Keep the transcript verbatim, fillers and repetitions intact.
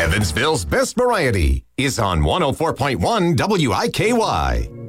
Evansville's best variety is on one oh four point one W I K Y.